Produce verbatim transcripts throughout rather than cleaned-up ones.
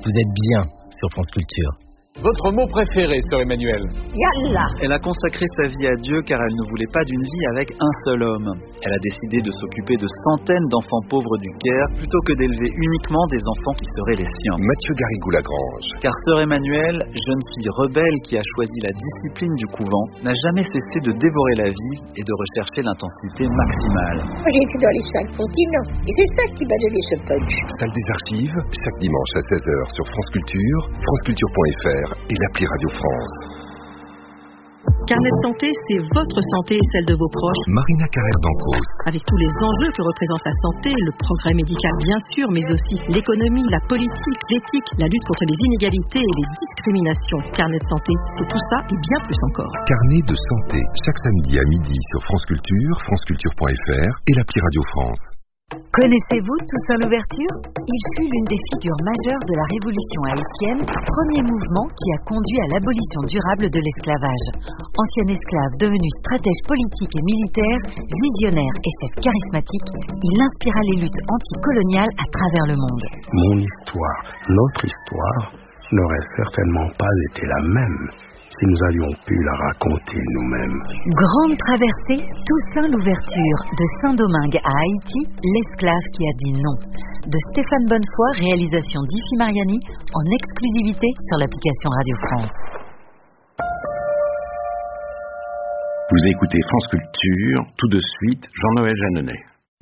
Vous êtes bien sur France Culture. Votre mot préféré, Sœur Emmanuelle? Yallah. Elle a consacré sa vie à Dieu car elle ne voulait pas d'une vie avec un seul homme. Elle a décidé de s'occuper de centaines d'enfants pauvres du Caire plutôt que d'élever uniquement des enfants qui seraient les siens. Mathieu Garrigou-Lagrange. Car Sœur Emmanuelle, jeune fille rebelle qui a choisi la discipline du couvent, n'a jamais cessé de dévorer la vie et de rechercher l'intensité maximale. J'ai été dans les cinq continents et c'est ça qui m'a donné ce punch. Salle des archives, chaque dimanche à seize heures sur France Culture, franceculture point f r et l'appli Radio France. Carnet de santé, c'est votre santé et celle de vos proches. Marina Carrère d'Ancos. Avec tous les enjeux que représente la santé, le progrès médical bien sûr, mais aussi l'économie, la politique, l'éthique, la lutte contre les inégalités et les discriminations. Carnet de santé, c'est tout ça et bien plus encore. Carnet de santé, chaque samedi à midi sur France Culture, franceculture point f r et l'appli Radio France. Connaissez-vous Toussaint Louverture? Il fut l'une des figures majeures de la révolution haïtienne, premier mouvement qui a conduit à l'abolition durable de l'esclavage. Ancien esclave devenu stratège politique et militaire, visionnaire et chef charismatique, il inspira les luttes anticoloniales à travers le monde. Mon histoire, notre histoire, n'aurait certainement pas été la même si nous avions pu la raconter nous-mêmes. Grande traversée, Toussaint Louverture, de Saint-Domingue à Haïti, l'esclave qui a dit non. De Stéphane Bonnefoy, réalisation d'Ifi Mariani, en exclusivité sur l'application Radio France. Vous écoutez France Culture, tout de suite, Jean-Noël Jeanneney.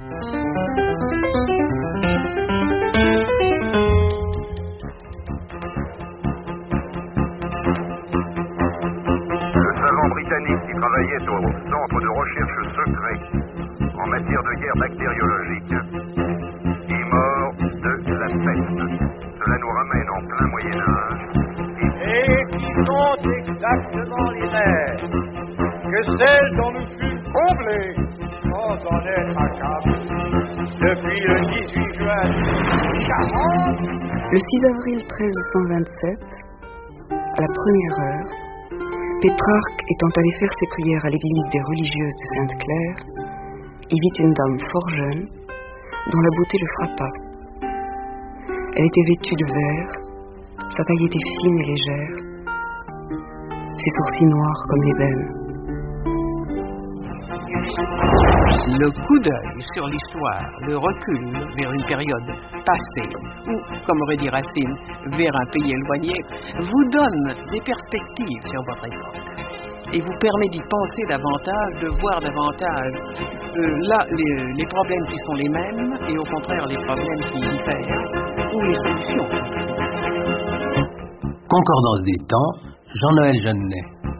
Qui travaillait au centre de recherche secret en matière de guerre bactériologique est mort de la peste. Cela nous ramène en plein Moyen-Âge. Et qui sont exactement les mêmes que celles dont nous fûmes comblés sans en être accablés depuis le dix-huit juin quarante. Le six avril treize cent vingt-sept, à la première heure, Pétrarque étant allé faire ses prières à l'église des religieuses de Sainte-Claire, y vit une dame fort jeune, dont la beauté le frappa. Elle était vêtue de vert, sa taille était fine et légère, ses sourcils noirs comme l'ébène. Le coup d'œil sur l'histoire, le recul vers une période passée, ou, comme aurait dit Racine, vers un pays éloigné, vous donne des perspectives sur votre époque et vous permet d'y penser davantage, de voir davantage euh, là les, les problèmes qui sont les mêmes et au contraire les problèmes qui diffèrent ou les solutions. Concordance des temps, Jean-Noël Jeanneney.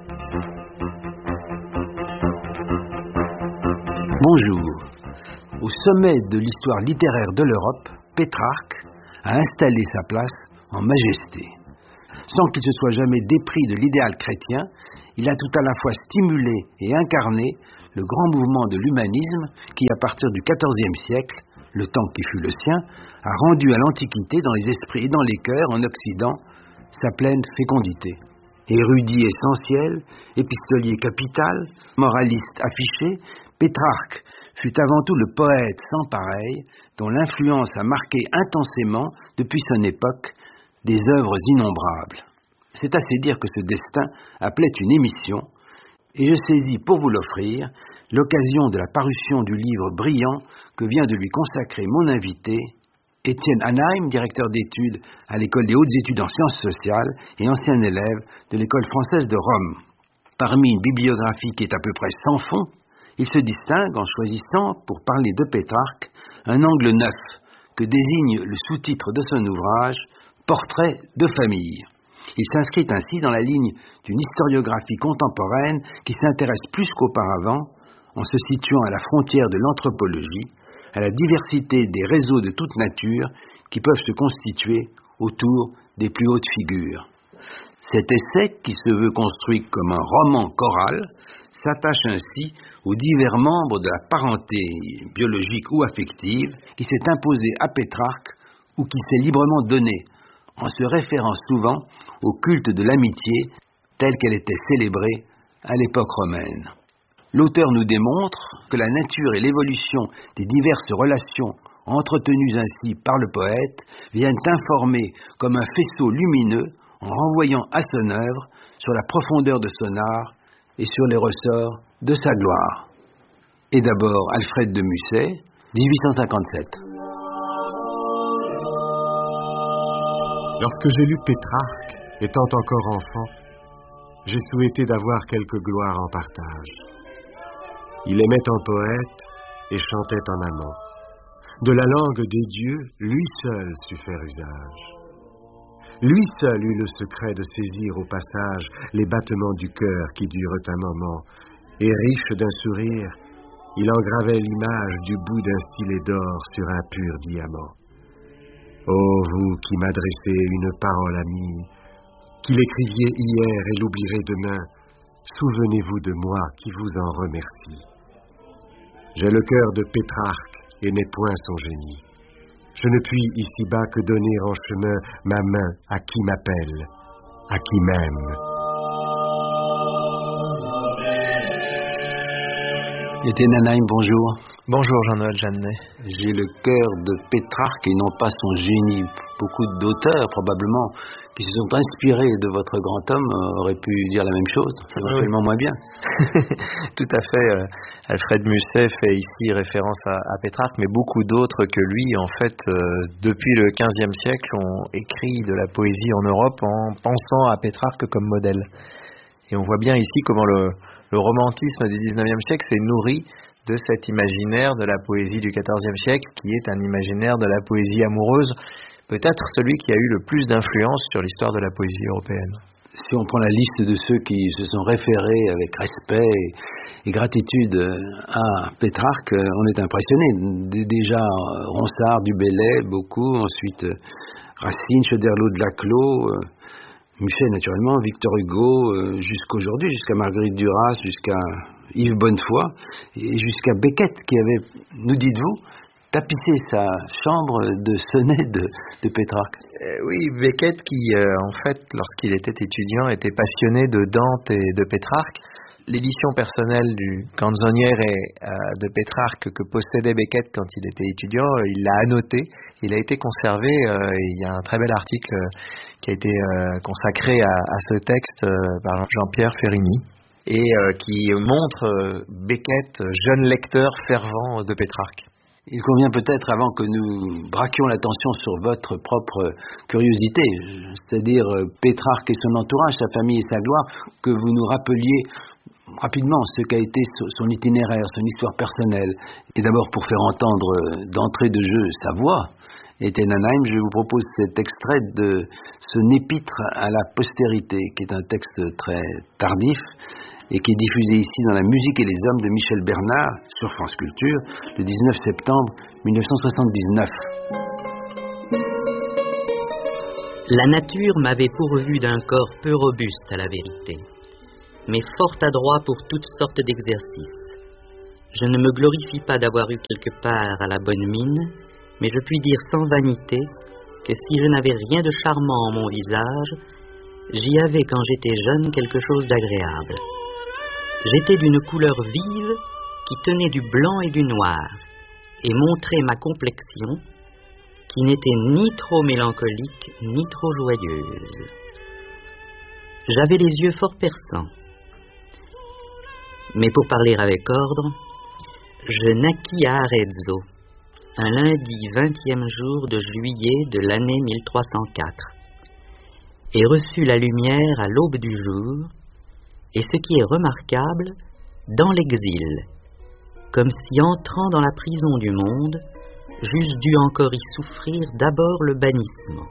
Bonjour. Au sommet de l'histoire littéraire de l'Europe, Pétrarque a installé sa place en majesté. Sans qu'il se soit jamais dépris de l'idéal chrétien, il a tout à la fois stimulé et incarné le grand mouvement de l'humanisme qui, à partir du quatorzième siècle, le temps qui fut le sien, a rendu à l'Antiquité dans les esprits et dans les cœurs en Occident sa pleine fécondité. Érudit essentiel, épistolier capital, moraliste affiché, Pétrarque fut avant tout le poète sans pareil dont l'influence a marqué intensément, depuis son époque, des œuvres innombrables. C'est assez dire que ce destin appelait une émission, et je saisis pour vous l'offrir l'occasion de la parution du livre brillant que vient de lui consacrer mon invité, Étienne Anheim, directeur d'études à l'École des hautes études en sciences sociales et ancien élève de l'École française de Rome. Parmi une bibliographie qui est à peu près sans fond, il se distingue en choisissant, pour parler de Pétrarque, un angle neuf que désigne le sous-titre de son ouvrage « Portrait de famille ». Il s'inscrit ainsi dans la ligne d'une historiographie contemporaine qui s'intéresse plus qu'auparavant, en se situant à la frontière de l'anthropologie, à la diversité des réseaux de toute nature qui peuvent se constituer autour des plus hautes figures. Cet essai, qui se veut construit comme un roman choral, s'attache ainsi aux divers membres de la parenté biologique ou affective qui s'est imposée à Pétrarque ou qui s'est librement donnée, en se référant souvent au culte de l'amitié telle qu'elle était célébrée à l'époque romaine. L'auteur nous démontre que la nature et l'évolution des diverses relations entretenus ainsi par le poète, viennent informer comme un faisceau lumineux en renvoyant à son œuvre sur la profondeur de son art et sur les ressorts de sa gloire. Et d'abord Alfred de Musset, dix-huit cent cinquante-sept. Lorsque j'ai lu Pétrarque, étant encore enfant, j'ai souhaité d'avoir quelque gloire en partage. Il aimait en poète et chantait en amant. De la langue des dieux, lui seul sut faire usage. Lui seul eut le secret de saisir au passage les battements du cœur qui durent un moment, et riche d'un sourire, il engravait l'image du bout d'un stylet d'or sur un pur diamant. Ô vous qui m'adressez une parole amie, qui l'écriviez hier et l'oublierez demain, souvenez-vous de moi qui vous en remercie. J'ai le cœur de Pétrarque et n'ai point son génie. Je ne puis ici-bas que donner en chemin ma main à qui m'appelle, à qui m'aime. Étienne Anaïm, bonjour. Bonjour Jean-Noël Jeannet. J'ai le cœur de Pétrarque et non pas son génie. Beaucoup d'auteurs, probablement, qui se sont inspirés de votre grand homme, auraient pu dire la même chose, éventuellement moins bien. Tout à fait. Euh, Alfred Musset fait ici référence à, à Pétrarque, mais beaucoup d'autres que lui, en fait, euh, depuis le quinzième siècle, ont écrit de la poésie en Europe en pensant à Pétrarque comme modèle. Et on voit bien ici comment le, le romantisme du dix-neuvième siècle s'est nourri de cet imaginaire de la poésie du quatorzième siècle, qui est un imaginaire de la poésie amoureuse, peut-être celui qui a eu le plus d'influence sur l'histoire de la poésie européenne. Si on prend la liste de ceux qui se sont référés avec respect et gratitude à Pétrarque, on est impressionné. Déjà Ronsard, Du Bellay, beaucoup, ensuite Racine, Choderlos de Laclos, Musset naturellement, Victor Hugo, jusqu'aujourd'hui, jusqu'à Marguerite Duras, jusqu'à Yves Bonnefoy, et jusqu'à Beckett qui avait, nous dites-vous, tapissé sa chambre de sonnets de, de Pétrarque. Euh, oui, Beckett qui, euh, en fait, lorsqu'il était étudiant, était passionné de Dante et de Pétrarque. L'édition personnelle du Canzoniere euh, de Pétrarque que possédait Beckett quand il était étudiant, il l'a annoté, il a été conservé, euh, et il y a un très bel article qui a été euh, consacré à, à ce texte euh, par Jean-Pierre Ferrini, et euh, qui montre euh, Beckett, jeune lecteur fervent de Pétrarque. Il convient peut-être, avant que nous braquions l'attention sur votre propre curiosité, c'est-à-dire Pétrarque et son entourage, sa famille et sa gloire, que vous nous rappeliez rapidement ce qu'a été son itinéraire, son histoire personnelle. Et d'abord, pour faire entendre d'entrée de jeu sa voix, Étienne Anaïm, je vous propose cet extrait de son épître à la postérité, qui est un texte très tardif, et qui est diffusé ici dans La musique et les hommes de Michel Bernard sur France Culture le dix-neuf septembre mille neuf cent soixante-dix-neuf. La nature m'avait pourvu d'un corps peu robuste à la vérité, mais fort adroit pour toutes sortes d'exercices. Je ne me glorifie pas d'avoir eu quelque part à la bonne mine, mais je puis dire sans vanité que si je n'avais rien de charmant en mon visage, j'y avais quand j'étais jeune quelque chose d'agréable. J'étais d'une couleur vive qui tenait du blanc et du noir et montrait ma complexion qui n'était ni trop mélancolique ni trop joyeuse. J'avais les yeux fort perçants. Mais pour parler avec ordre, je naquis à Arezzo, un lundi vingtième jour de juillet de l'année mille trois cent quatre, et reçus la lumière à l'aube du jour, et ce qui est remarquable, dans l'exil, comme si entrant dans la prison du monde, j'eusse dû encore y souffrir d'abord le bannissement.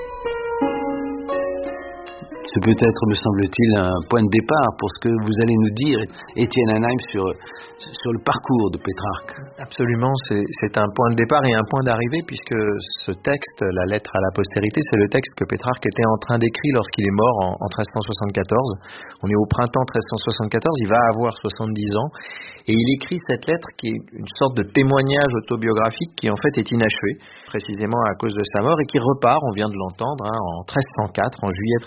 C'est peut-être, me semble-t-il, un point de départ pour ce que vous allez nous dire, Étienne Anaïm, sur, sur le parcours de Pétrarque. Absolument, c'est, c'est un point de départ et un point d'arrivée, puisque ce texte, la lettre à la postérité, c'est le texte que Pétrarque était en train d'écrire lorsqu'il est mort en, en treize cent soixante-quatorze. On est au printemps treize cent soixante-quatorze, il va avoir soixante-dix ans, et il écrit cette lettre qui est une sorte de témoignage autobiographique qui en fait est inachevé, précisément à cause de sa mort, et qui repart, on vient de l'entendre, hein, en treize cent quatre, en juillet treize cent quatre,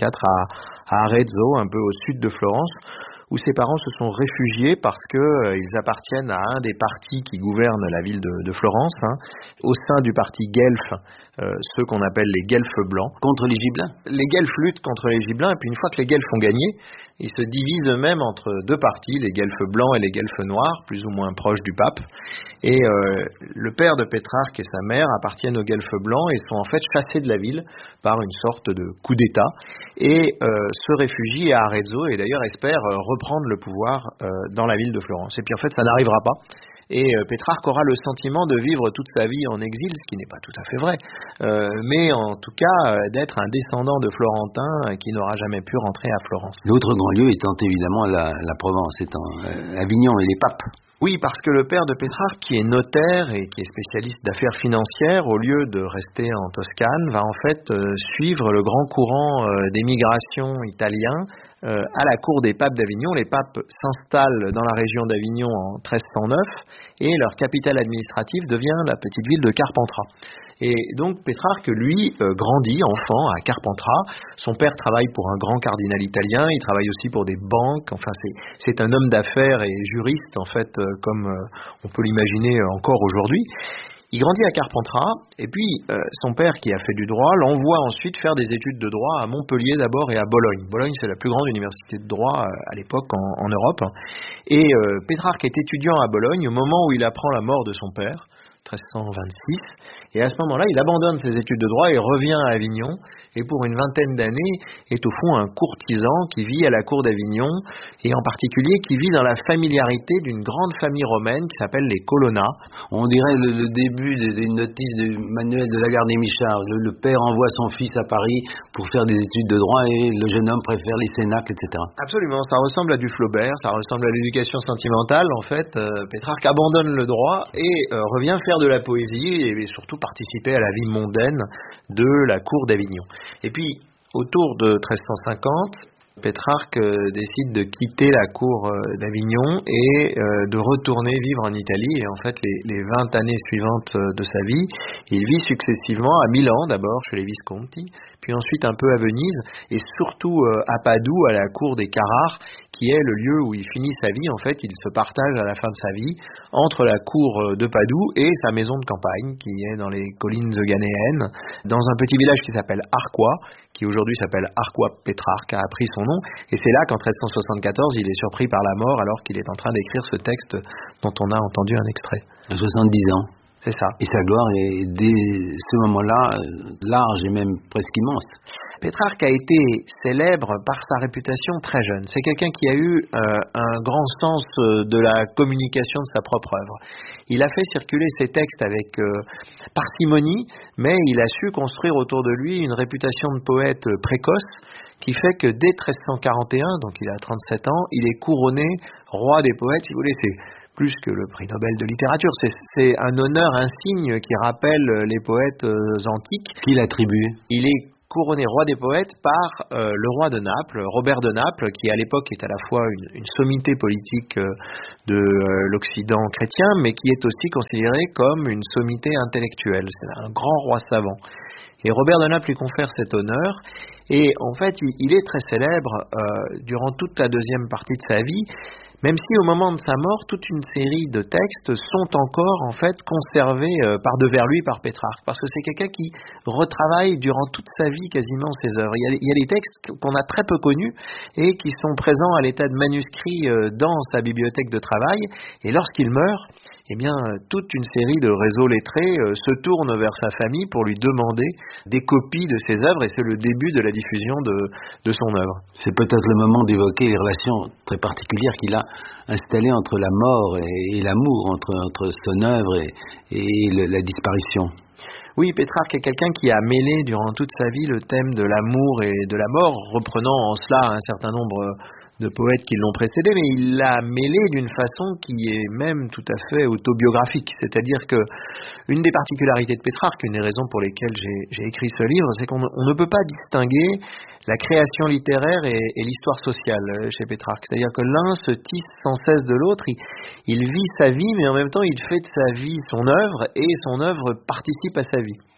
vingt-quatre à, à Arezzo, un peu au sud de Florence, où ses parents se sont réfugiés parce que euh, ils appartiennent à un des partis qui gouvernent la ville de, de Florence, hein, au sein du parti Guelfes, euh, ceux qu'on appelle les Guelfes blancs. Contre les Gibelins. Les Guelfes luttent contre les Gibelins, et puis une fois que les Guelfes ont gagné, ils se divisent eux-mêmes entre deux partis, les Guelfes blancs et les Guelfes noirs, plus ou moins proches du pape. Et euh, le père de Pétrarque et sa mère appartiennent aux Guelfes blancs et sont en fait chassés de la ville par une sorte de coup d'État et euh, se réfugient à Arezzo et d'ailleurs espèrent euh, reprendre le pouvoir euh, dans la ville de Florence. Et puis en fait ça n'arrivera pas. Et euh, Pétrarque aura le sentiment de vivre toute sa vie en exil, ce qui n'est pas tout à fait vrai, euh, mais en tout cas euh, d'être un descendant de Florentin euh, qui n'aura jamais pu rentrer à Florence. L'autre grand lieu étant évidemment la, la Provence, étant euh, Avignon et les papes. Oui, parce que le père de Pétrarque, qui est notaire et qui est spécialiste d'affaires financières, au lieu de rester en Toscane, va en fait euh, suivre le grand courant euh, d'émigration italien euh, à la cour des papes d'Avignon. Les papes s'installent dans la région d'Avignon en treize cent neuf et leur capitale administrative devient la petite ville de Carpentras. Et donc Pétrarque, lui, euh, grandit enfant à Carpentras. Son père travaille pour un grand cardinal italien, il travaille aussi pour des banques. Enfin, c'est, c'est un homme d'affaires et juriste, en fait, euh, comme euh, on peut l'imaginer encore aujourd'hui. Il grandit à Carpentras, et puis euh, son père, qui a fait du droit, l'envoie ensuite faire des études de droit à Montpellier d'abord et à Bologne. Bologne, c'est la plus grande université de droit euh, à l'époque en, en Europe. Et euh, Pétrarque est étudiant à Bologne au moment où il apprend la mort de son père, treize cent vingt-six, et à ce moment-là, il abandonne ses études de droit et revient à Avignon, et pour une vingtaine d'années, est au fond un courtisan qui vit à la cour d'Avignon, et en particulier qui vit dans la familiarité d'une grande famille romaine qui s'appelle les Colonna. On dirait le, le début d'une notice de Manuel de la Garde-des-Michards. Le, le père envoie son fils à Paris pour faire des études de droit, et le jeune homme préfère les cénacles, et cetera. Absolument, ça ressemble à du Flaubert, ça ressemble à l'éducation sentimentale. En fait, euh, Pétrarque abandonne le droit et euh, revient faire de la poésie et surtout participer à la vie mondaine de la cour d'Avignon. Et puis, autour de treize cent cinquante, Pétrarque euh, décide de quitter la cour euh, d'Avignon et euh, de retourner vivre en Italie. Et en fait, les, les vingt années suivantes euh, de sa vie, il vit successivement à Milan, d'abord chez les Visconti, puis ensuite un peu à Venise, et surtout euh, à Padoue, à la cour des Carrare, qui est le lieu où il finit sa vie. En fait, il se partage à la fin de sa vie entre la cour de Padoue et sa maison de campagne, qui est dans les collines euganéennes, dans un petit village qui s'appelle Arquois, qui aujourd'hui s'appelle Arquois. Pétrarque a appris son nom, et c'est là qu'en treize cent soixante-quatorze, il est surpris par la mort alors qu'il est en train d'écrire ce texte dont on a entendu un extrait. À soixante-dix ans. C'est ça. Et sa gloire est, dès ce moment-là, large et même presque immense. Pétrarque a été célèbre par sa réputation très jeune. C'est quelqu'un qui a eu euh, un grand sens de la communication de sa propre œuvre. Il a fait circuler ses textes avec euh, parcimonie, mais il a su construire autour de lui une réputation de poète précoce qui fait que dès treize cent quarante et un, donc il a trente-sept ans, il est couronné roi des poètes. Si vous voulez, c'est plus que le prix Nobel de littérature, c'est, c'est un honneur insigne qui rappelle les poètes euh, antiques. Qui l'attribue ? Il est couronné roi des poètes par euh, le roi de Naples, Robert de Naples, qui à l'époque est à la fois une, une sommité politique euh, de euh, l'Occident chrétien, mais qui est aussi considéré comme une sommité intellectuelle. C'est un grand roi savant. Et Robert de Naples lui confère cet honneur, et en fait, il, il est très célèbre euh, durant toute la deuxième partie de sa vie, même si au moment de sa mort, toute une série de textes sont encore en fait conservés euh, par devers lui par Pétrarque, parce que c'est quelqu'un qui retravaille durant toute sa vie quasiment ses œuvres. Il y a, il y a des textes qu'on a très peu connus et qui sont présents à l'état de manuscrits euh, dans sa bibliothèque de travail, et lorsqu'il meurt, eh bien, toute une série de réseaux lettrés euh, se tournent vers sa famille pour lui demander des copies de ses œuvres, et c'est le début de la diffusion de, de son œuvre. C'est peut-être le moment d'évoquer les relations très particulières qu'il a installées entre la mort et, et l'amour, entre, entre son œuvre et, et le, la disparition. Oui, Pétrarque est quelqu'un qui a mêlé durant toute sa vie le thème de l'amour et de la mort, reprenant en cela un certain nombre de poètes qui l'ont précédé, mais il l'a mêlé d'une façon qui est même tout à fait autobiographique. C'est-à-dire que une des particularités de Pétrarque, une des raisons pour lesquelles j'ai, j'ai écrit ce livre, c'est qu'on on ne peut pas distinguer la création littéraire et, et l'histoire sociale chez Pétrarque. C'est-à-dire que l'un se tisse sans cesse de l'autre, il, il vit sa vie, mais en même temps il fait de sa vie son œuvre, et son œuvre participe à sa vie.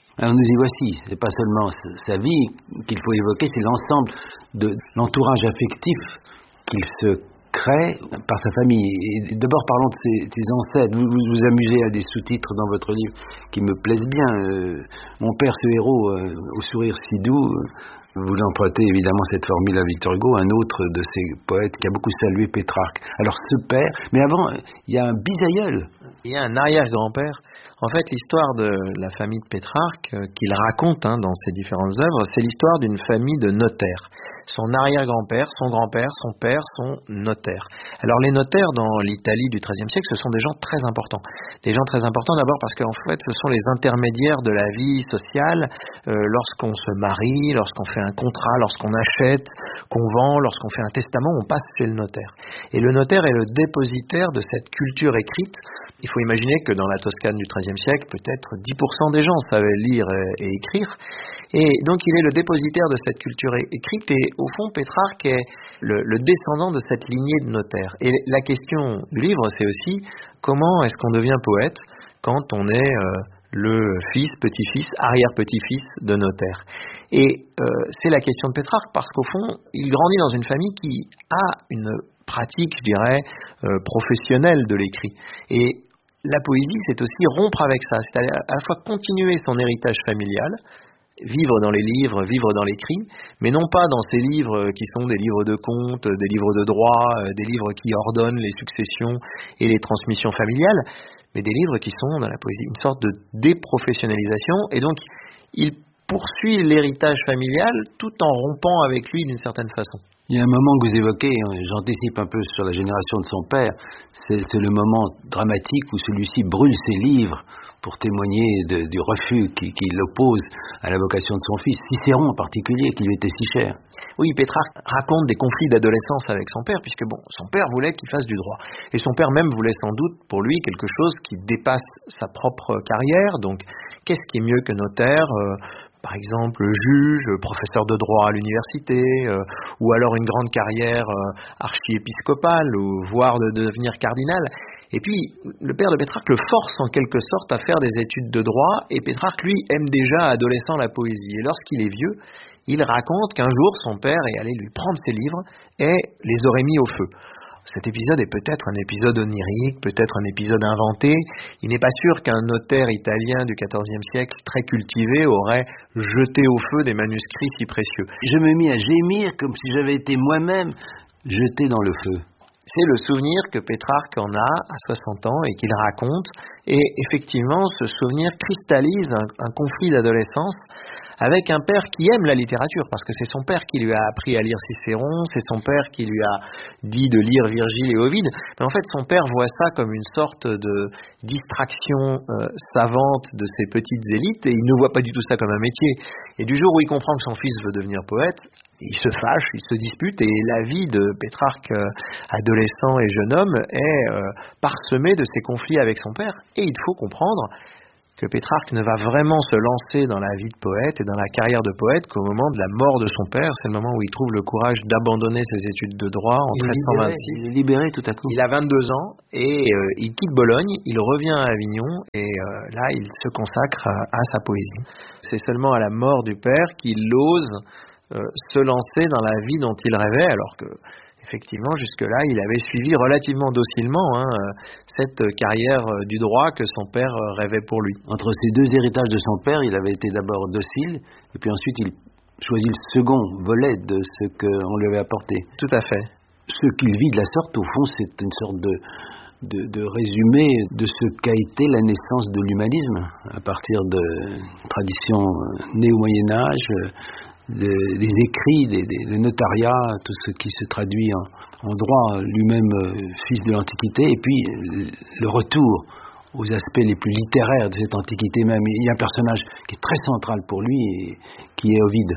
Alors nous y voici, c'est pas seulement sa vie qu'il faut évoquer, c'est l'ensemble de l'entourage affectif qu'il se crée par sa famille. Et d'abord parlons de ses, ses ancêtres. Vous, vous vous amusez à des sous-titres dans votre livre qui me plaisent bien. Euh, mon père, ce héros euh, au sourire si doux, euh, vous empruntez évidemment cette formule à Victor Hugo, un autre de ces poètes qui a beaucoup salué Pétrarque. Alors ce père, mais avant, il y a un bisaïeul. Il y a un arrière-grand-père. En fait, l'histoire de la famille de Pétrarque, euh, qu'il raconte hein, dans ses différentes œuvres, c'est l'histoire d'une famille de notaires. Son arrière-grand-père, son grand-père, son père sont notaires. Alors les notaires dans l'Italie du treizième siècle, ce sont des gens très importants. Des gens très importants d'abord parce qu'en fait, ce sont les intermédiaires de la vie sociale euh, lorsqu'on se marie, lorsqu'on fait un contrat, lorsqu'on achète, qu'on vend, lorsqu'on fait un testament, on passe chez le notaire. Et le notaire est le dépositaire de cette culture écrite. Il faut imaginer que dans la Toscane du treizième siècle, peut-être dix pour cent des gens savaient lire et, et écrire. Et donc il est le dépositaire de cette culture écrite et au fond Pétrarque est le, le descendant de cette lignée de notaires. Et la question du livre c'est aussi comment est-ce qu'on devient poète quand on est euh, le fils, petit-fils, arrière-petit-fils de notaire. Et euh, c'est la question de Pétrarque parce qu'au fond il grandit dans une famille qui a une pratique, je dirais, euh, professionnelle de l'écrit. Et la poésie c'est aussi rompre avec ça, c'est-à-dire à la fois continuer son héritage familial, vivre dans les livres, vivre dans l'écrit, mais non pas dans ces livres qui sont des livres de contes, des livres de droit, des livres qui ordonnent les successions et les transmissions familiales, mais des livres qui sont dans la poésie, une sorte de déprofessionnalisation, et donc il poursuit l'héritage familial tout en rompant avec lui d'une certaine façon. Il y a un moment que vous évoquez, j'anticipe un peu sur la génération de son père, c'est, c'est le moment dramatique où celui-ci brûle ses livres pour témoigner de, du refus qui, qui l'oppose à la vocation de son fils, Cicéron en particulier, qui lui était si cher. Oui, Pétrarque raconte des conflits d'adolescence avec son père, puisque bon, son père voulait qu'il fasse du droit. Et son père même voulait sans doute pour lui quelque chose qui dépasse sa propre carrière. Donc, qu'est-ce qui est mieux que notaire euh, par exemple, juge, professeur de droit à l'université, euh, ou alors une grande carrière euh, archiépiscopale, ou voire de, de devenir cardinal. Et puis, le père de Pétrarque le force en quelque sorte à faire des études de droit, et Pétrarque, lui, aime déjà adolescent la poésie. Et lorsqu'il est vieux, il raconte qu'un jour, son père est allé lui prendre ses livres et les aurait mis au feu. Cet épisode est peut-être un épisode onirique, peut-être un épisode inventé. Il n'est pas sûr qu'un notaire italien du quatorzième siècle, très cultivé, aurait jeté au feu des manuscrits si précieux. Je me mis à gémir comme si j'avais été moi-même jeté dans le feu. C'est le souvenir que Pétrarque en a à soixante ans et qu'il raconte. Et effectivement, ce souvenir cristallise un, un conflit d'adolescence avec un père qui aime la littérature, parce que c'est son père qui lui a appris à lire Cicéron, c'est son père qui lui a dit de lire Virgile et Ovide, mais en fait son père voit ça comme une sorte de distraction euh, savante de ces petites élites, et il ne voit pas du tout ça comme un métier. Et du jour où il comprend que son fils veut devenir poète, il se fâche, il se dispute, et la vie de Pétrarque, euh, adolescent et jeune homme, est euh, parsemée de ces conflits avec son père, et il faut comprendre que Pétrarque ne va vraiment se lancer dans la vie de poète et dans la carrière de poète qu'au moment de la mort de son père. C'est le moment où il trouve le courage d'abandonner ses études de droit en il treize cent vingt-six. Il est libéré tout à coup. Il a vingt-deux ans et euh, il quitte Bologne, il revient à Avignon et euh, là il se consacre à, à sa poésie. C'est seulement à la mort du père qu'il ose euh, se lancer dans la vie dont il rêvait, alors que effectivement, jusque-là, il avait suivi relativement docilement hein, cette carrière du droit que son père rêvait pour lui. Entre ces deux héritages de son père, il avait été d'abord docile, et puis ensuite il choisit le second volet de ce qu'on lui avait apporté. Tout à fait. Ce qu'il vit de la sorte, au fond, c'est une sorte de, de, de résumé de ce qu'a été la naissance de l'humanisme, à partir de traditions nées au Moyen-Âge, Les, les écrits, les, les, le notariat, tout ce qui se traduit en, en droit, lui-même euh, fils de l'Antiquité, et puis le retour aux aspects les plus littéraires de cette Antiquité même. Il y a un personnage qui est très central pour lui, et, qui est Ovide.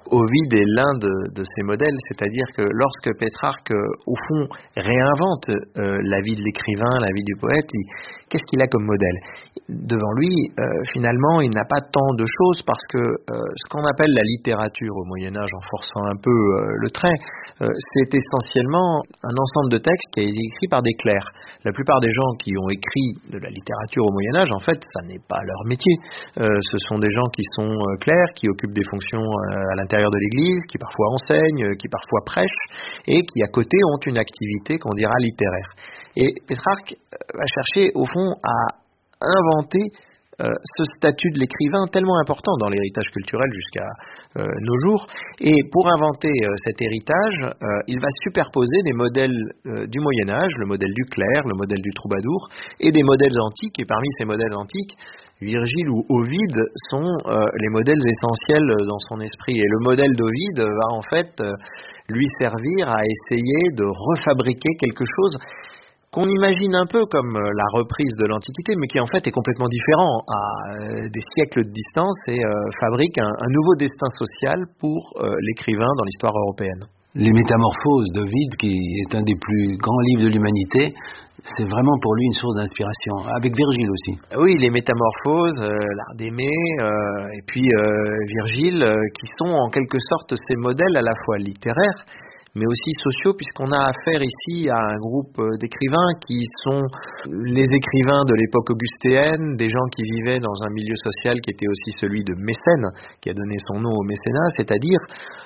Ovide est l'un de, de ces modèles, c'est-à-dire que lorsque Pétrarque, au fond, réinvente euh, la vie de l'écrivain, la vie du poète, il, qu'est-ce qu'il a comme modèle? Devant lui, euh, finalement, il n'a pas tant de choses parce que euh, ce qu'on appelle la littérature au Moyen-Âge, en forçant un peu euh, le trait, euh, c'est essentiellement un ensemble de textes qui a été écrit par des clercs. La plupart des gens qui ont écrit de la littérature au Moyen-Âge, en fait, ça n'est pas leur métier. Euh, ce sont des gens qui sont euh, clercs, qui occupent des fonctions euh, à l'intérieur de l'Église, qui parfois enseignent, qui parfois prêchent, et qui à côté ont une activité qu'on dira littéraire. Et Pétrarque va chercher au fond à inventer euh, ce statut de l'écrivain tellement important dans l'héritage culturel jusqu'à euh, nos jours. Et pour inventer euh, cet héritage, euh, il va superposer des modèles euh, du Moyen-Âge, le modèle du clerc, le modèle du troubadour, et des modèles antiques. Et parmi ces modèles antiques, Virgile ou Ovide sont euh, les modèles essentiels dans son esprit. Et le modèle d'Ovide va en fait euh, lui servir à essayer de refabriquer quelque chose qu'on imagine un peu comme la reprise de l'Antiquité, mais qui en fait est complètement différent à euh, des siècles de distance et euh, fabrique un, un nouveau destin social pour euh, l'écrivain dans l'histoire européenne. Les Métamorphoses d'Ovide, qui est un des plus grands livres de l'humanité, c'est vraiment pour lui une source d'inspiration, avec Virgile aussi. Oui, les Métamorphoses, euh, l'Art d'aimer, euh, et puis euh, Virgile, euh, qui sont en quelque sorte ces modèles à la fois littéraires, mais aussi sociaux, puisqu'on a affaire ici à un groupe d'écrivains qui sont les écrivains de l'époque augustéenne, des gens qui vivaient dans un milieu social qui était aussi celui de Mécène, qui a donné son nom au mécénat, c'est-à-dire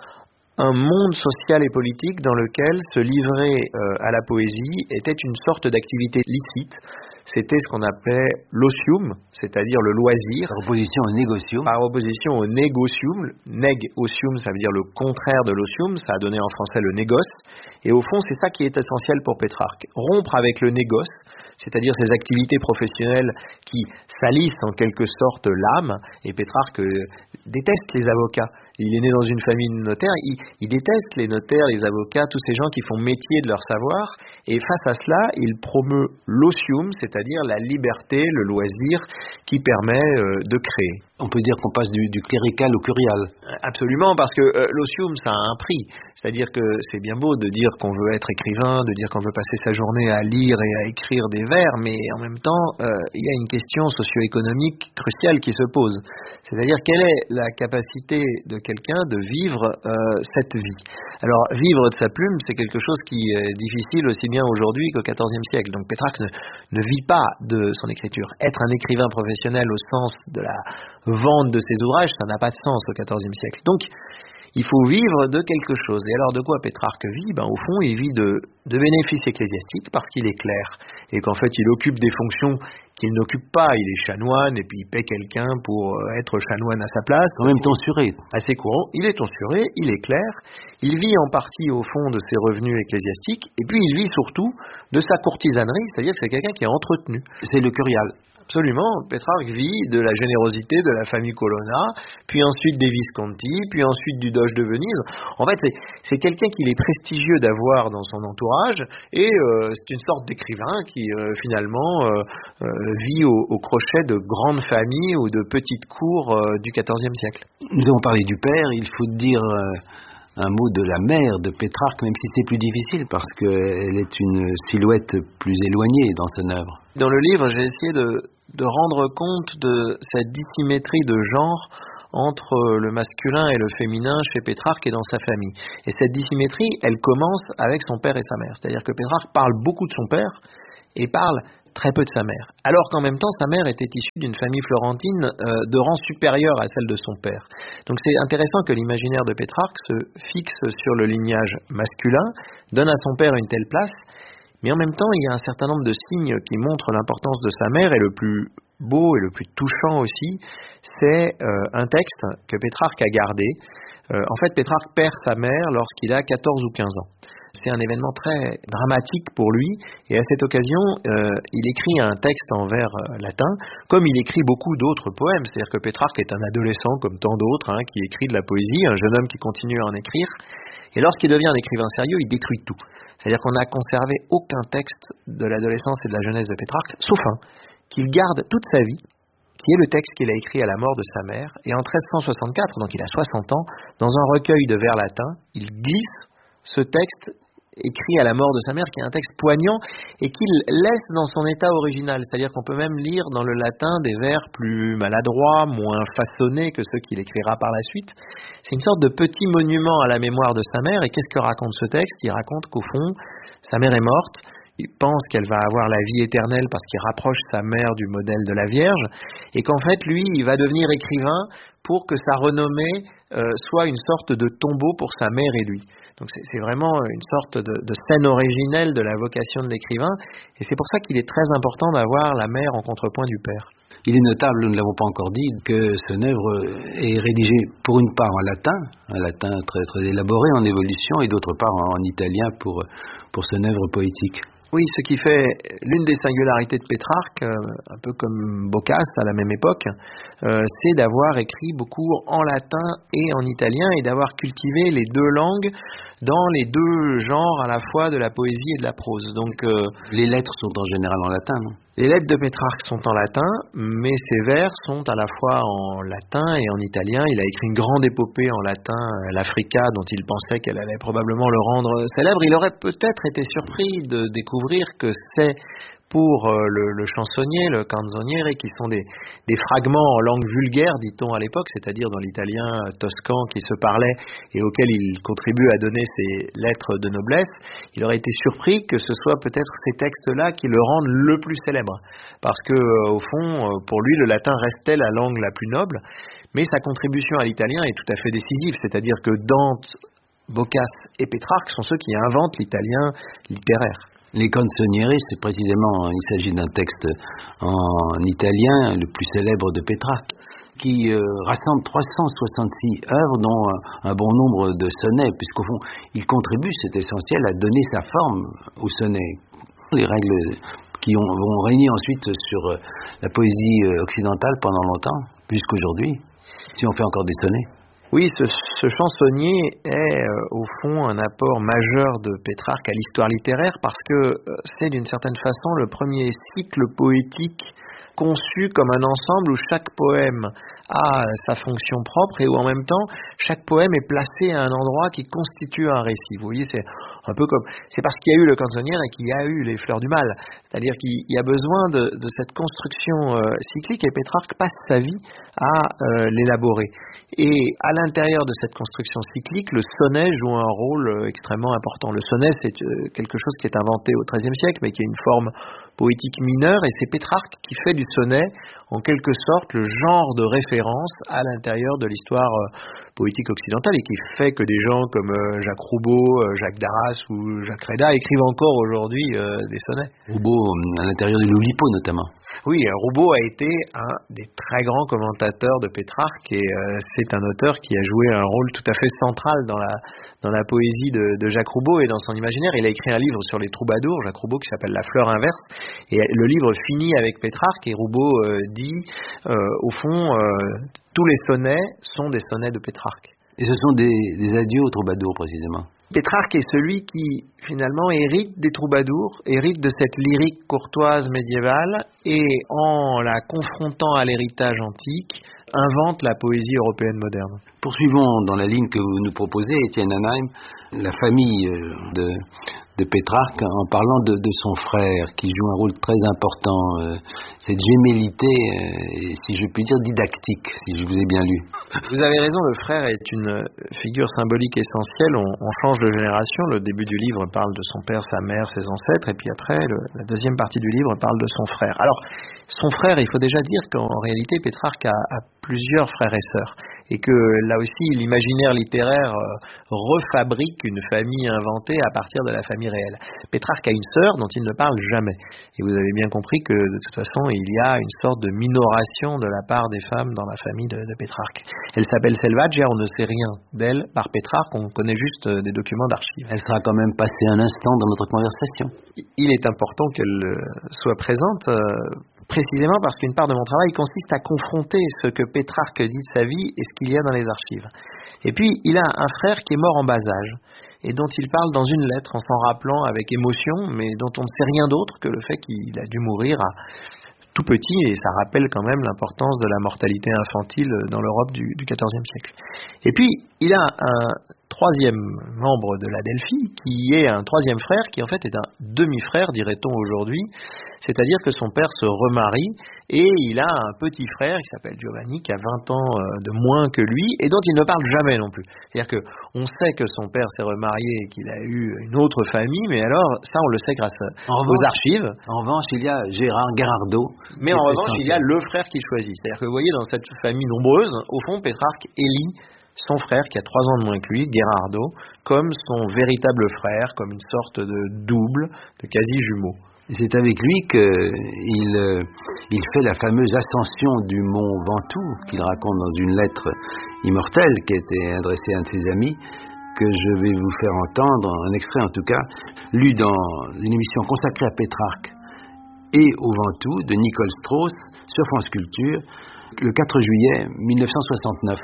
un monde social et politique dans lequel se livrer euh, à la poésie était une sorte d'activité licite. C'était ce qu'on appelait l'osium, c'est-à-dire le loisir. Par opposition au négocium. Par opposition au négocium. Neg-osium, ça veut dire le contraire de l'osium. Ça a donné en français le négoce. Et au fond, c'est ça qui est essentiel pour Pétrarque. Rompre avec le négoce, c'est-à-dire ces activités professionnelles qui salissent en quelque sorte l'âme. Et Pétrarque déteste les avocats. Il est né dans une famille de notaires, il, il déteste les notaires, les avocats, tous ces gens qui font métier de leur savoir, et face à cela, il promeut l'osium, c'est-à-dire la liberté, le loisir, qui permet euh, de créer. On peut dire qu'on passe du, du clérical au curial. Absolument, parce que euh, l'osium, ça a un prix. C'est-à-dire que c'est bien beau de dire qu'on veut être écrivain, de dire qu'on veut passer sa journée à lire et à écrire des vers, mais en même temps, euh, il y a une question socio-économique cruciale qui se pose. C'est-à-dire, quelle est la capacité de quelqu'un de vivre euh, cette vie? Alors, vivre de sa plume, c'est quelque chose qui est difficile aussi bien aujourd'hui qu'au quatorzième siècle. Donc, Pétrarque ne, ne vit pas de son écriture. Être un écrivain professionnel au sens de la vente de ses ouvrages, ça n'a pas de sens au quatorzième siècle. Donc, il faut vivre de quelque chose. Et alors, de quoi Pétrarque vit? Ben, au fond, il vit de, de bénéfices ecclésiastiques parce qu'il est clerc. Et qu'en fait, il occupe des fonctions qu'il n'occupe pas. Il est chanoine et puis il paie quelqu'un pour être chanoine à sa place. Quand même tonsuré. Assez courant. Il est tonsuré, il est clerc. Il vit en partie, au fond, de ses revenus ecclésiastiques. Et puis, il vit surtout de sa courtisanerie, c'est-à-dire que c'est quelqu'un qui est entretenu. C'est le curial. Absolument, Pétrarque vit de la générosité de la famille Colonna, puis ensuite des Visconti, puis ensuite du doge de Venise. En fait, c'est, c'est quelqu'un qu'il est prestigieux d'avoir dans son entourage, et euh, c'est une sorte d'écrivain qui euh, finalement euh, euh, vit au, au crochet de grandes familles ou de petites cours euh, du quatorzième siècle. Nous avons parlé du père, il faut dire euh, un mot de la mère de Pétrarque, même si c'est plus difficile, parce qu'elle est une silhouette plus éloignée dans son œuvre. Dans le livre, j'ai essayé de, de rendre compte de cette dissymétrie de genre entre le masculin et le féminin chez Pétrarque et dans sa famille. Et cette dissymétrie, elle commence avec son père et sa mère. C'est-à-dire que Pétrarque parle beaucoup de son père et parle très peu de sa mère. Alors qu'en même temps, sa mère était issue d'une famille florentine euh, de rang supérieur à celle de son père. Donc c'est intéressant que l'imaginaire de Pétrarque se fixe sur le lignage masculin, donne à son père une telle place, mais en même temps, il y a un certain nombre de signes qui montrent l'importance de sa mère, et le plus beau et le plus touchant aussi, c'est euh, un texte que Pétrarque a gardé. Euh, en fait, Pétrarque perd sa mère lorsqu'il a quatorze ou quinze ans. C'est un événement très dramatique pour lui, et à cette occasion, euh, il écrit un texte en vers euh, latin, comme il écrit beaucoup d'autres poèmes. C'est-à-dire que Pétrarque est un adolescent comme tant d'autres, hein, qui écrit de la poésie, un jeune homme qui continue à en écrire, et lorsqu'il devient un écrivain sérieux, il détruit tout. C'est-à-dire qu'on n'a conservé aucun texte de l'adolescence et de la jeunesse de Pétrarque, sauf un, qu'il garde toute sa vie, qui est le texte qu'il a écrit à la mort de sa mère. Et en treize cent soixante-quatre, donc il a soixante ans, dans un recueil de vers latins, il glisse ce texte écrit à la mort de sa mère, qui est un texte poignant et qu'il laisse dans son état original. C'est-à-dire qu'on peut même lire dans le latin des vers plus maladroits, moins façonnés que ceux qu'il écrira par la suite. C'est une sorte de petit monument à la mémoire de sa mère. Et qu'est-ce que raconte ce texte? Il raconte qu'au fond, sa mère est morte. Il pense qu'elle va avoir la vie éternelle parce qu'il rapproche sa mère du modèle de la Vierge, et qu'en fait, lui, il va devenir écrivain pour que sa renommée euh, soit une sorte de tombeau pour sa mère et lui. Donc c'est, c'est vraiment une sorte de, de scène originelle de la vocation de l'écrivain, et c'est pour ça qu'il est très important d'avoir la mère en contrepoint du père. Il est notable, nous ne l'avons pas encore dit, que ce œuvre est rédigé pour une part en latin, un latin très, très élaboré, en évolution, et d'autre part en, en italien pour, pour ce œuvre poétique. Oui, ce qui fait l'une des singularités de Pétrarque, euh, un peu comme Boccace à la même époque, euh, c'est d'avoir écrit beaucoup en latin et en italien et d'avoir cultivé les deux langues dans les deux genres à la fois de la poésie et de la prose. Donc, euh, les lettres sont en général en latin, non ? Les lettres de Pétrarque sont en latin, mais ses vers sont à la fois en latin et en italien. Il a écrit une grande épopée en latin, l'Africa, dont il pensait qu'elle allait probablement le rendre célèbre. Il aurait peut-être été surpris de découvrir que c'est pour le, le chansonnier, le canzoniere, qui sont des, des fragments en langue vulgaire, dit-on à l'époque, c'est-à-dire dans l'italien toscan qui se parlait et auquel il contribue à donner ses lettres de noblesse. Il aurait été surpris que ce soit peut-être ces textes-là qui le rendent le plus célèbre, parce que au fond, pour lui, le latin restait la langue la plus noble, mais sa contribution à l'italien est tout à fait décisive, c'est-à-dire que Dante, Boccace et Pétrarque sont ceux qui inventent l'italien littéraire. Les canzoniere, c'est précisément, il s'agit d'un texte en italien, le plus célèbre de Pétrarque, qui euh, rassemble trois cent soixante-six œuvres, dont un, un bon nombre de sonnets, puisqu'au fond, il contribue, c'est essentiel, à donner sa forme aux sonnets. Les règles qui ont, vont régner ensuite sur la poésie occidentale pendant longtemps, jusqu'aujourd'hui, si on fait encore des sonnets. Oui, ce, ce chansonnier est euh, au fond un apport majeur de Pétrarque à l'histoire littéraire, parce que euh, c'est d'une certaine façon le premier cycle poétique conçu comme un ensemble où chaque poème a sa fonction propre et où en même temps chaque poème est placé à un endroit qui constitue un récit. Vous voyez, c'est un peu comme, c'est parce qu'il y a eu le canzoniere et qu'il y a eu les fleurs du mal, c'est-à-dire qu'il y a besoin de, de cette construction euh, cyclique, et Pétrarque passe sa vie à euh, l'élaborer. Et à l'intérieur de cette construction cyclique, le sonnet joue un rôle euh, extrêmement important. Le sonnet, c'est euh, quelque chose qui est inventé au treizième siècle, mais qui est une forme poétique mineure, et c'est Pétrarque qui fait du sonnet en quelque sorte le genre de référence à l'intérieur de l'histoire euh, poétique occidentale, et qui fait que des gens comme euh, Jacques Roubaud, euh, Jacques Darras ou Jacques Reda écrivent encore aujourd'hui euh, des sonnets. Roubaud à l'intérieur de l'Oulipo notamment. Oui, Roubaud a été un des très grands commentateurs de Pétrarque, et euh, c'est un auteur qui a joué un rôle tout à fait central dans la, dans la poésie de, de Jacques Roubaud et dans son imaginaire. Il a écrit un livre sur les troubadours, Jacques Roubaud, qui s'appelle La fleur inverse, et le livre finit avec Pétrarque, et Roubaud euh, dit, euh, au fond, euh, tous les sonnets sont des sonnets de Pétrarque. Et ce sont des, des adieux aux troubadours, précisément. Pétrarque est celui qui, finalement, hérite des troubadours, hérite de cette lyrique courtoise médiévale, et en la confrontant à l'héritage antique, invente la poésie européenne moderne. Poursuivons dans la ligne que vous nous proposez, Étienne Hanheim, la famille de, de Pétrarque, en parlant de, de son frère, qui joue un rôle très important, euh, cette gémellité, euh, si je puis dire, didactique, si je vous ai bien lu. Vous avez raison, le frère est une figure symbolique essentielle. On, on change de génération. Le début du livre parle de son père, sa mère, ses ancêtres, et puis après, le, la deuxième partie du livre parle de son frère. Alors, son frère, il faut déjà dire qu'en réalité, Pétrarque a, a plusieurs frères et sœurs, et que là aussi, l'imaginaire littéraire euh, refabrique une famille inventée à partir de la famille réelle. Pétrarque a une sœur dont il ne parle jamais, et vous avez bien compris que de toute façon, il y a une sorte de minoration de la part des femmes dans la famille de, de Pétrarque. Elle s'appelle Selvaggia, on ne sait rien d'elle par Pétrarque, on connaît juste des documents d'archives. Elle sera quand même passée un instant dans notre conversation. Il est important qu'elle soit présente, euh, précisément parce qu'une part de mon travail consiste à confronter ce que Pétrarque dit de sa vie et ce qu'il y a dans les archives. Et puis, il a un frère qui est mort en bas âge, et dont il parle dans une lettre en s'en rappelant avec émotion, mais dont on ne sait rien d'autre que le fait qu'il a dû mourir à tout petit, et ça rappelle quand même l'importance de la mortalité infantile dans l'Europe du, du quatorzième siècle. Et puis, il a un troisième membre de la Delphi, qui est un troisième frère, qui en fait est un demi-frère, dirait-on aujourd'hui, c'est-à-dire que son père se remarie, et il a un petit frère qui s'appelle Giovanni, qui a vingt ans de moins que lui, et dont il ne parle jamais non plus. C'est-à-dire qu'on sait que son père s'est remarié et qu'il a eu une autre famille, mais alors, ça on le sait grâce en aux revanche, archives. En revanche, il y a Gérard Gherardo. Mais en revanche, il y a le frère qu'il choisit. C'est-à-dire que vous voyez, dans cette famille nombreuse, au fond, Pétrarque élit son frère, qui a trois ans de moins que lui, Gherardo, comme son véritable frère, comme une sorte de double, de quasi-jumeau. C'est avec lui qu'il euh, il fait la fameuse ascension du mont Ventoux, qu'il raconte dans une lettre immortelle qui a été adressée à un de ses amis, que je vais vous faire entendre, un extrait en tout cas, lu dans une émission consacrée à Pétrarque et au Ventoux de Nicole Strauss sur France Culture, le quatre juillet mille neuf cent soixante-neuf.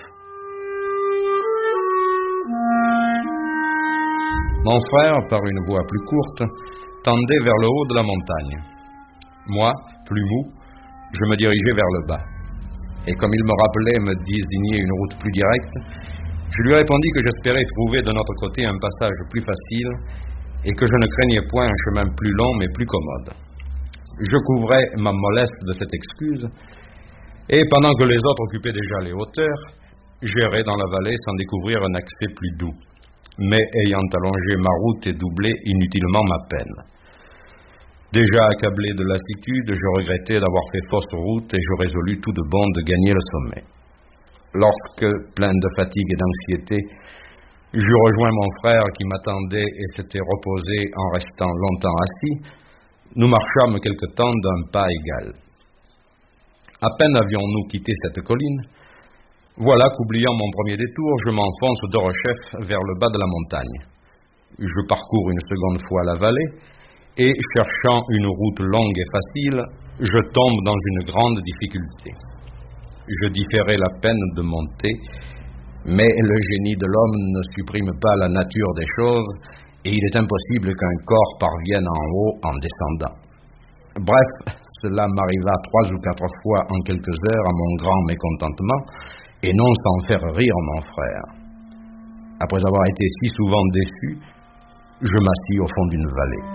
Mon frère, par une voie plus courte, tendait vers le haut de la montagne. Moi, plus mou, je me dirigeais vers le bas. Et comme il me rappelait me désigner une route plus directe, je lui répondis que j'espérais trouver de notre côté un passage plus facile et que je ne craignais point un chemin plus long mais plus commode. Je couvrais ma moleste de cette excuse, et pendant que les autres occupaient déjà les hauteurs, j'errais dans la vallée sans découvrir un accès plus doux, mais ayant allongé ma route et doublé inutilement ma peine. Déjà accablé de lassitude, je regrettais d'avoir fait fausse route et je résolus tout de bon de gagner le sommet. Lorsque, plein de fatigue et d'anxiété, j'eus rejoint mon frère qui m'attendait et s'était reposé en restant longtemps assis, nous marchâmes quelque temps d'un pas égal. À peine avions-nous quitté cette colline, voilà qu'oubliant mon premier détour, je m'enfonce de rechef vers le bas de la montagne. Je parcours une seconde fois la vallée, et, cherchant une route longue et facile, je tombe dans une grande difficulté. Je différais la peine de monter, mais le génie de l'homme ne supprime pas la nature des choses, et il est impossible qu'un corps parvienne en haut en descendant. Bref, cela m'arriva trois ou quatre fois en quelques heures à mon grand mécontentement, et non sans faire rire mon frère. Après avoir été si souvent déçu, je m'assis au fond d'une vallée.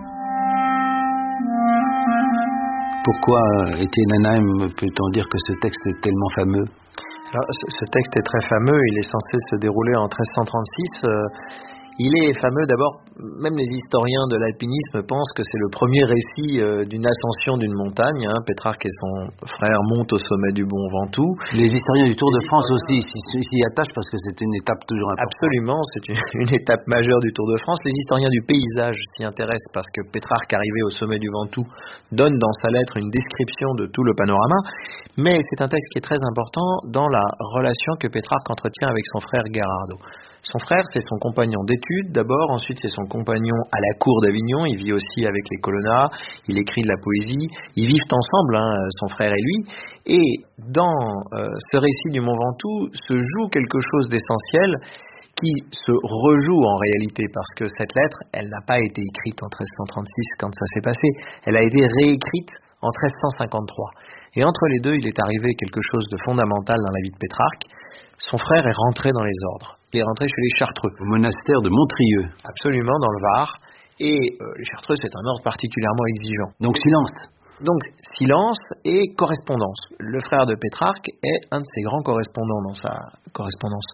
Pourquoi, Étienne Anaheim, peut-on dire que ce texte est tellement fameux? Alors, ce, ce texte est très fameux, il est censé se dérouler en treize cent trente-six. Euh, il est fameux d'abord, même les historiens de l'alpinisme pensent que c'est le premier récit euh, d'une ascension d'une montagne. Hein. Pétrarque et son frère montent au sommet du Mont Ventoux. Les historiens du Tour de France aussi s'y attachent parce que c'est une étape toujours importante. Absolument, c'est une, une étape majeure du Tour de France. Les historiens du paysage s'y intéressent parce que Pétrarque, arrivé au sommet du Ventoux, donne dans sa lettre une description de tout le panorama. Mais c'est un texte qui est très important dans la relation que Pétrarque entretient avec son frère Gherardo. Son frère, c'est son compagnon d'études d'abord, ensuite c'est son compagnon à la cour d'Avignon, il vit aussi avec les Colonna, il écrit de la poésie, ils vivent ensemble, hein, son frère et lui, et dans euh, ce récit du Mont Ventoux se joue quelque chose d'essentiel qui se rejoue en réalité, parce que cette lettre, elle n'a pas été écrite en treize cent trente-six quand ça s'est passé, elle a été réécrite en treize cent cinquante-trois. Et entre les deux, il est arrivé quelque chose de fondamental dans la vie de Pétrarque. Son frère est rentré dans les ordres. Il est rentré chez les Chartreux. Au monastère de Montrieux. Absolument, dans le Var. Et euh, les Chartreux, c'est un ordre particulièrement exigeant. Donc silence. Donc silence et correspondance. Le frère de Pétrarque est un de ses grands correspondants dans sa correspondance.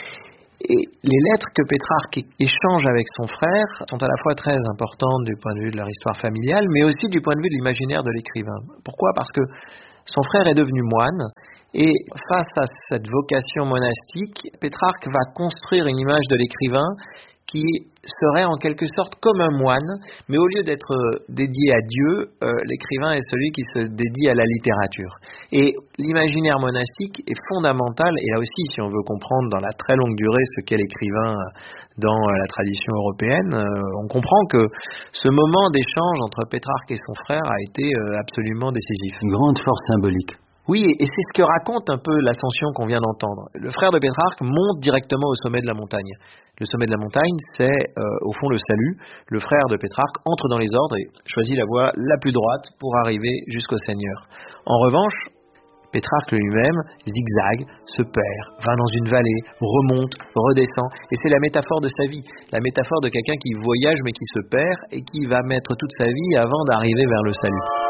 Et les lettres que Pétrarque échange avec son frère sont à la fois très importantes du point de vue de leur histoire familiale, mais aussi du point de vue de l'imaginaire de l'écrivain. Pourquoi ? Parce que son frère est devenu moine, et face à cette vocation monastique, Pétrarque va construire une image de l'écrivain qui serait en quelque sorte comme un moine, mais au lieu d'être dédié à Dieu, euh, l'écrivain est celui qui se dédie à la littérature. Et l'imaginaire monastique est fondamental, et là aussi, si on veut comprendre dans la très longue durée ce qu'est l'écrivain dans la tradition européenne, euh, on comprend que ce moment d'échange entre Pétrarque et son frère a été euh, absolument décisif. Une grande force symbolique. Oui, et c'est ce que raconte un peu l'ascension qu'on vient d'entendre. Le frère de Pétrarque monte directement au sommet de la montagne. Le sommet de la montagne, c'est euh, au fond le salut. Le frère de Pétrarque entre dans les ordres et choisit la voie la plus droite pour arriver jusqu'au Seigneur. En revanche, Pétrarque lui-même zigzague, se perd, va dans une vallée, remonte, redescend, et c'est la métaphore de sa vie, la métaphore de quelqu'un qui voyage mais qui se perd et qui va mettre toute sa vie avant d'arriver vers le salut.